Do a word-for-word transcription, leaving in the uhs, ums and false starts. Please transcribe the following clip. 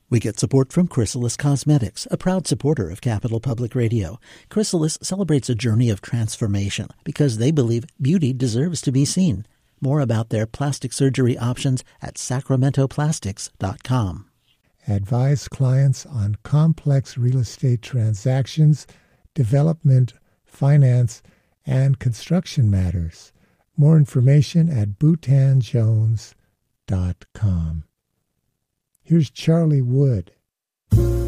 We get support from Chrysalis Cosmetics, a proud supporter of Capital Public Radio. Chrysalis celebrates a journey of transformation because they believe beauty deserves to be seen. More about their plastic surgery options at sacramento plastics dot com. Advise clients on complex real estate transactions, development, finance, and construction matters. More information at boutan jones dot com. Here's Charlie Wood.